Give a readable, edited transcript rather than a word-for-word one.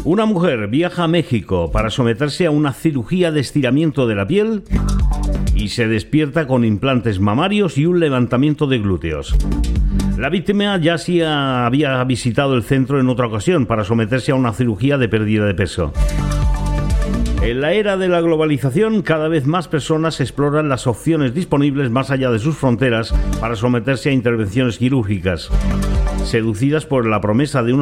Una mujer viaja a México para someterse a una cirugía de estiramiento de la piel y se despierta con implantes mamarios y un levantamiento de glúteos. La víctima ya sí había visitado el centro en otra ocasión para someterse a una cirugía de pérdida de peso. En la era de la globalización, cada vez más personas exploran las opciones disponibles más allá de sus fronteras para someterse a intervenciones quirúrgicas, seducidas por la promesa de unos